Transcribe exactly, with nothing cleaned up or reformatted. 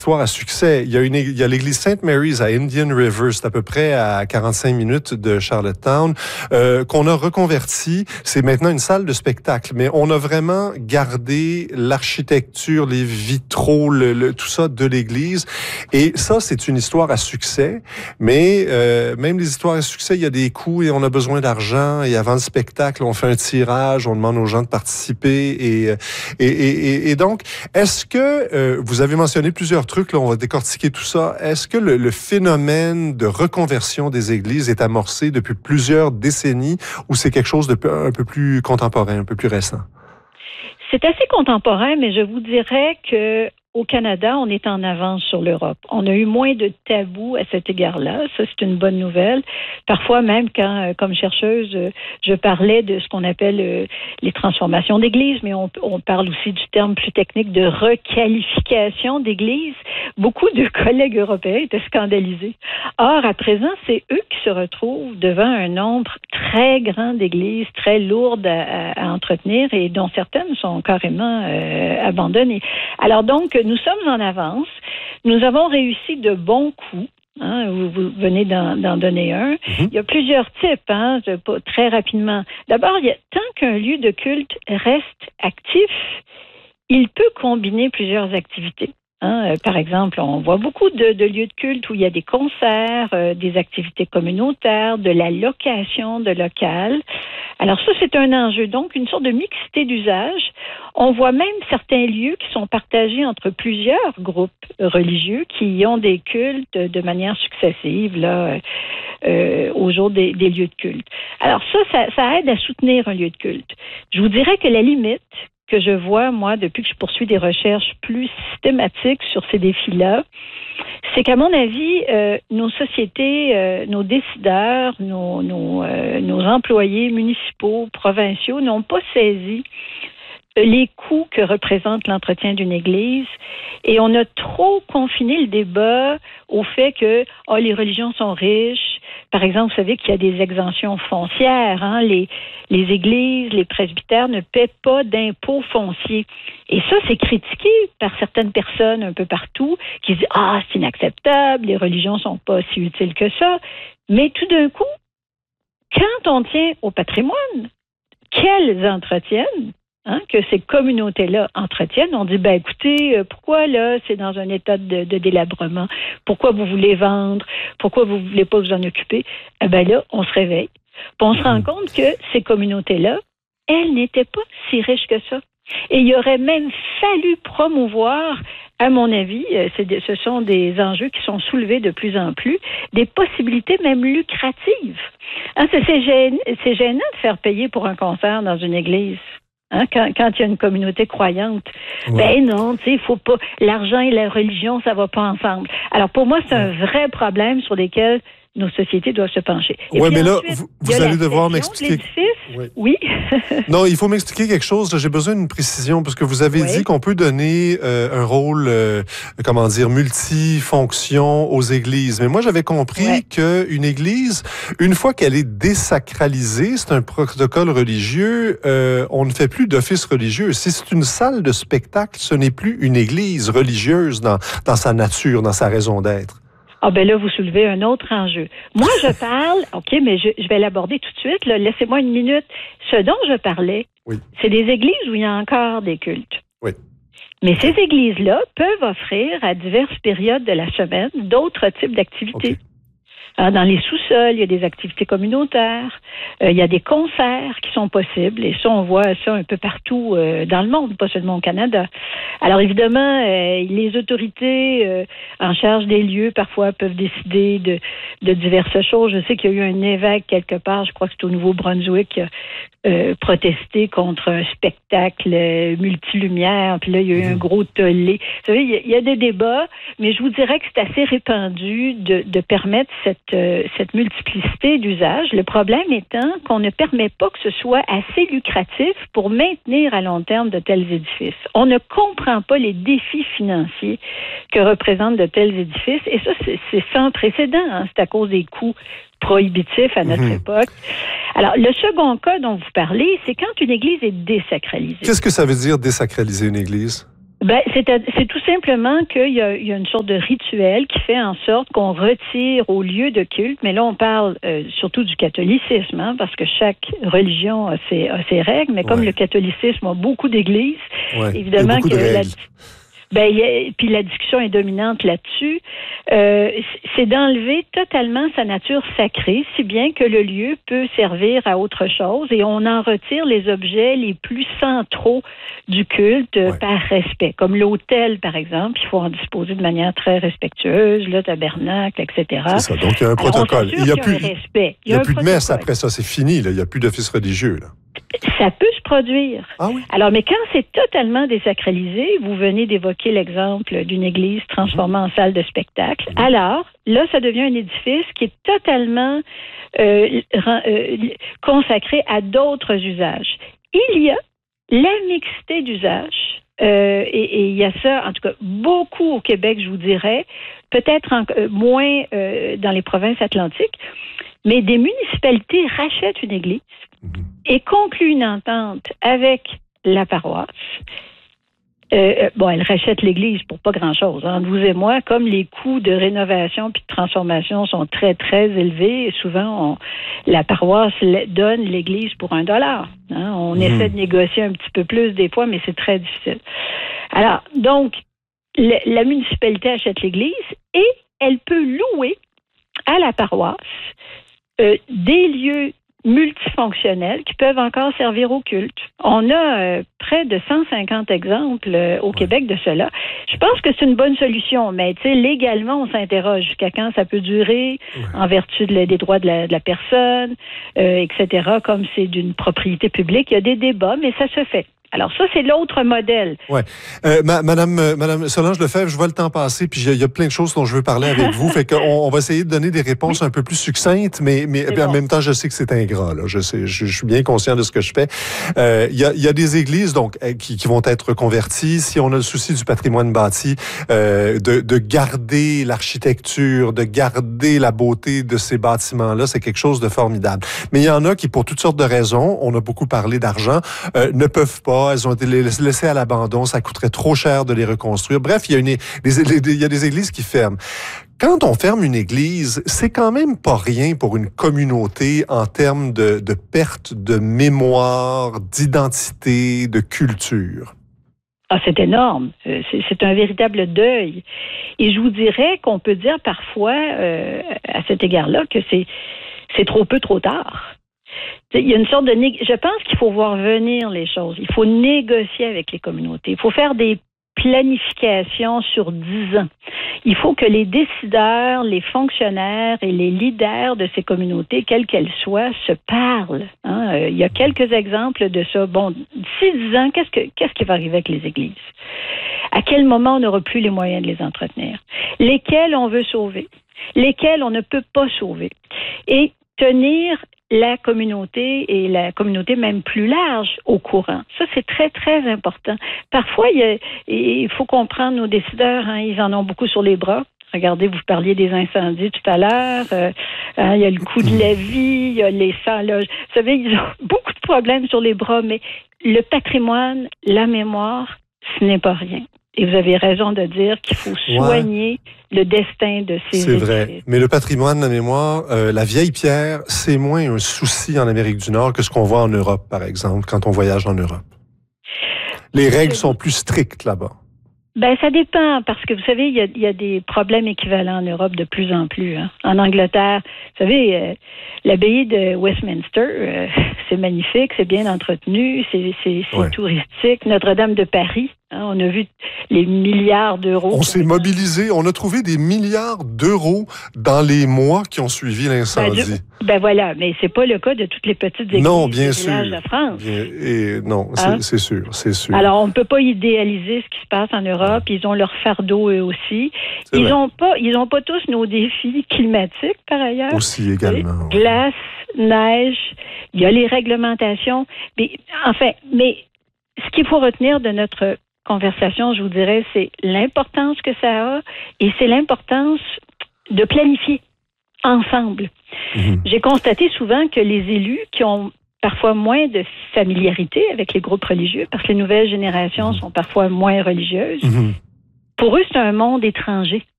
Histoire à succès. Il y a, une, il y a l'église Saint Mary's à Indian River, c'est à peu près à quarante-cinq minutes de Charlottetown, euh, qu'on a reconverti. C'est maintenant une salle de spectacle, mais on a vraiment gardé l'architecture, les vitraux, le, le, tout ça de l'église. Et ça, c'est une histoire à succès. Mais euh, même les histoires à succès, il y a des coûts et on a besoin d'argent. Et avant le spectacle, on fait un tirage, on demande aux gens de participer. Et, et, et, et, et donc, est-ce que euh, vous avez mentionné plusieurs trucs, là, on va décortiquer tout ça. Est-ce que le, le phénomène de reconversion des églises est amorcé depuis plusieurs décennies ou c'est quelque chose de un peu plus contemporain, un peu plus récent? C'est assez contemporain, mais je vous dirais que au Canada, on est en avance sur l'Europe. On a eu moins de tabous à cet égard-là. Ça, c'est une bonne nouvelle. Parfois, même quand, comme chercheuse, je parlais de ce qu'on appelle les transformations d'églises, mais on, on parle aussi du terme plus technique de requalification d'églises. Beaucoup de collègues européens étaient scandalisés. Or, à présent, c'est eux qui se retrouvent devant un nombre très grand d'églises, très lourdes à, à, à entretenir et dont certaines sont carrément euh, abandonnées. Alors donc, nous sommes en avance. Nous avons réussi de bons coups. Hein, vous, vous venez d'en, d'en donner un. Mm-hmm. Il y a plusieurs types, hein, très rapidement. D'abord, il y a, tant qu'un lieu de culte reste actif, il peut combiner plusieurs activités. Hein, par exemple, on voit beaucoup de, de lieux de culte où il y a des concerts, euh, des activités communautaires, de la location de local. Alors ça, c'est un enjeu. Donc, une sorte de mixité d'usage. On voit même certains lieux qui sont partagés entre plusieurs groupes religieux qui ont des cultes de manière successive là, euh, au jour des, des lieux de culte. Alors ça, ça, ça aide à soutenir un lieu de culte. Je vous dirais que la limite que je vois, moi, depuis que je poursuis des recherches plus systématiques sur ces défis-là, c'est qu'à mon avis, euh, nos sociétés, euh, nos décideurs, nos, nos, euh, nos employés municipaux, provinciaux n'ont pas saisi les coûts que représente l'entretien d'une église et on a trop confiné le débat au fait que oh, les religions sont riches. Par exemple, vous savez qu'il y a des exemptions foncières. Hein? Les, les églises, les presbytères ne paient pas d'impôts fonciers. Et ça, c'est critiqué par certaines personnes un peu partout qui disent « Ah, c'est inacceptable, les religions sont pas si utiles que ça. » Mais tout d'un coup, quand on tient au patrimoine, qu'elles entretiennent, Hein, que ces communautés-là entretiennent. On dit, ben écoutez, euh, pourquoi là, c'est dans un état de, de délabrement? Pourquoi vous voulez vendre? Pourquoi vous ne voulez pas vous en occuper? Eh ben là, on se réveille. Puis on se rend compte que ces communautés-là, elles n'étaient pas si riches que ça. Et il aurait même fallu promouvoir, à mon avis, c'est des, ce sont des enjeux qui sont soulevés de plus en plus, des possibilités même lucratives. Hein, c'est, c'est, gênant, c'est gênant de faire payer pour un concert dans une église. Hein, quand, quand il y a une communauté croyante, ouais. ben non, tu sais, il faut pas. L'argent et la religion, ça va pas ensemble. Alors pour moi, c'est un vrai problème sur lequel nos sociétés doivent se pencher. Oui, mais là, vous, vous allez devoir m'expliquer. Oui. oui. Non, il faut m'expliquer quelque chose. J'ai besoin d'une précision parce que vous avez oui. dit qu'on peut donner euh, un rôle, euh, comment dire, multifonction aux églises. Mais moi, j'avais compris ouais. qu'une église, une fois qu'elle est désacralisée, c'est un protocole religieux, euh, on ne fait plus d'office religieux. Si c'est une salle de spectacle, ce n'est plus une église religieuse dans, dans sa nature, dans sa raison d'être. Ah ben là, vous soulevez un autre enjeu. Moi, je parle, OK, mais je, je vais l'aborder tout de suite. Là. Laissez-moi une minute. Ce dont je parlais, oui. c'est des églises où il y a encore des cultes. Oui. Mais ces églises-là peuvent offrir à diverses périodes de la semaine d'autres types d'activités. Okay. Dans les sous-sols, il y a des activités communautaires, euh, il y a des concerts qui sont possibles, et ça, on voit ça un peu partout euh, dans le monde, pas seulement au Canada. Alors évidemment, euh, les autorités euh, en charge des lieux, parfois, peuvent décider de, de diverses choses. Je sais qu'il y a eu un évêque quelque part, je crois que c'est au Nouveau-Brunswick, qui a euh, protesté contre un spectacle euh, multilumière, puis là, il y a eu mmh. un gros tollé. Vous savez, il y, a, il y a des débats, mais je vous dirais que c'est assez répandu de, de permettre cette Euh, cette multiplicité d'usages. Le problème étant qu'on ne permet pas que ce soit assez lucratif pour maintenir à long terme de tels édifices. On ne comprend pas les défis financiers que représentent de tels édifices et ça, c'est, c'est sans précédent. Hein. C'est à cause des coûts prohibitifs à notre mmh. époque. Alors, le second cas dont vous parlez, c'est quand une église est désacralisée. Qu'est-ce que ça veut dire désacraliser une église? Ben, c'est, c'est tout simplement qu'il y a, il y a une sorte de rituel qui fait en sorte qu'on retire au lieu de culte, mais là on parle euh, surtout du catholicisme, hein, parce que chaque religion a ses, a ses règles, mais comme ouais. le catholicisme a beaucoup d'églises, ouais. évidemment beaucoup que de la, ben, y a, puis la discussion est dominante là-dessus, euh, c'est d'enlever totalement sa nature sacrée, si bien que le lieu peut servir à autre chose et on en retire les objets les plus centraux du culte ouais. par respect. Comme l'autel, par exemple, il faut en disposer de manière très respectueuse, le tabernacle, et cetera. C'est ça, donc il y a un Alors, protocole. Il n'y a, plus, respect. Il y a, il y a plus de messe après ça, c'est fini, là. Il n'y a plus d'office religieux. Là. Ça peut se produire. Ah oui? Alors, mais quand c'est totalement désacralisé, vous venez d'évoquer l'exemple d'une église transformée mmh. en salle de spectacle. Mmh. Alors, là, ça devient un édifice qui est totalement euh, euh, consacré à d'autres usages. Il y a la mixité d'usages. Euh, et il y a ça, en tout cas, beaucoup au Québec, je vous dirais, peut-être en, euh, moins euh, dans les provinces atlantiques, mais des municipalités rachètent une église mmh. et concluent une entente avec la paroisse. Euh, bon, elle rachète l'église pour pas grand-chose. Entre vous et moi, comme les coûts de rénovation puis de transformation sont très, très élevés, souvent, on, la paroisse donne l'église pour un dollar. Hein? On mmh. essaie de négocier un petit peu plus des fois, mais c'est très difficile. Alors, donc, le, la municipalité achète l'église et elle peut louer à la paroisse euh, des lieux multifonctionnels qui peuvent encore servir au culte. On a euh, près de cent cinquante exemples euh, au ouais. Québec de cela. Je pense que c'est une bonne solution, mais tu sais, légalement, on s'interroge jusqu'à quand ça peut durer, ouais. en vertu de la, des droits de la, de la personne, euh, et cetera. Comme c'est d'une propriété publique, il y a des débats, mais ça se fait. Alors ça, c'est l'autre modèle. Ouais, euh, ma, Madame, euh, Madame Solange Lefebvre, je vois le temps passer, puis il y, y a plein de choses dont je veux parler avec vous. Fait qu'on on va essayer de donner des réponses oui. un peu plus succinctes, mais, mais puis bon. En même temps, je sais que c'est ingrat. Là, je sais, je, je suis bien conscient de ce que je fais. Il euh, y, a, y a des églises donc qui, qui vont être converties. Si on a le souci du patrimoine bâti, euh, de, de garder l'architecture, de garder la beauté de ces bâtiments-là, c'est quelque chose de formidable. Mais il y en a qui, pour toutes sortes de raisons, on a beaucoup parlé d'argent, euh, ne peuvent pas. Elles ont été laissées à l'abandon. Ça coûterait trop cher de les reconstruire. Bref, il y a, une, des, il y a des églises qui ferment. Quand on ferme une église, c'est quand même pas rien pour une communauté en termes de, de perte de mémoire, d'identité, de culture. Ah, c'est énorme. C'est, c'est un véritable deuil. Et je vous dirais qu'on peut dire parfois, euh, à cet égard-là, que c'est, c'est trop peu, trop tard. Il y a une sorte de... Né... Je pense qu'il faut voir venir les choses. Il faut négocier avec les communautés. Il faut faire des planifications sur dix ans. Il faut que les décideurs, les fonctionnaires et les leaders de ces communautés, quelles qu'elles soient, se parlent. Hein? Euh, il y a quelques exemples de ça. Bon, d'ici dix ans, qu'est-ce, que, qu'est-ce qui va arriver avec les églises? À quel moment on n'aura plus les moyens de les entretenir? Lesquels on veut sauver? Lesquels on ne peut pas sauver? Et tenir la communauté et la communauté même plus large au courant. Ça, c'est très, très important. Parfois, il, y a, il faut comprendre nos décideurs, hein, ils en ont beaucoup sur les bras. Regardez, vous parliez des incendies tout à l'heure. Euh, hein, il y a le coût de la vie, il y a les sans-loges. Vous savez, ils ont beaucoup de problèmes sur les bras, mais le patrimoine, la mémoire, ce n'est pas rien. Et vous avez raison de dire qu'il faut soigner ouais. le destin de ces C'est édifices. Vrai. Mais le patrimoine, la mémoire, euh, la vieille pierre, c'est moins un souci en Amérique du Nord que ce qu'on voit en Europe, par exemple, quand on voyage en Europe. Les règles sont plus strictes là-bas. Ben, ça dépend, parce que vous savez, il y a, il y a des problèmes équivalents en Europe de plus en plus. Hein. En Angleterre, vous savez, euh, l'abbaye de Westminster, euh, c'est magnifique, c'est bien entretenu, c'est, c'est, c'est ouais. touristique. Notre-Dame de Paris, hein, on a vu les milliards d'euros. On s'est mobilisé, on a trouvé des milliards d'euros dans les mois qui ont suivi l'incendie. Ben, ben voilà, mais c'est pas le cas de toutes les petites églises non, bien des sûr. villages de France. Bien, et non, hein? c'est, c'est sûr, c'est sûr. Alors, on ne peut pas idéaliser ce qui se passe en Europe. Ils ont leur fardeau eux aussi. C'est ils n'ont pas, ils ont pas tous nos défis climatiques, par ailleurs. Aussi également. Oui. Glace, neige, il y a les réglementations. Mais, enfin, mais ce qu'il faut retenir de notre conversation, je vous dirais, c'est l'importance que ça a et c'est l'importance de planifier ensemble. Mmh. J'ai constaté souvent que les élus qui ont parfois moins de familiarité avec les groupes religieux parce que les nouvelles générations mmh. sont parfois moins religieuses. Mmh. Pour eux, c'est un monde étranger.